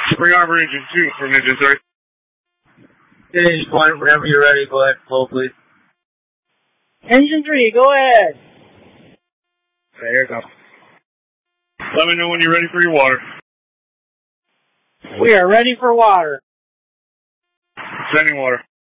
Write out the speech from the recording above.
Spring Arbor Engine 2 from Engine 3. Engine 1, whenever you're ready, go ahead, flow, please. Engine 3, go ahead. Okay, here it comes. Let me know when you're ready for your water. We are ready for water. Sending water.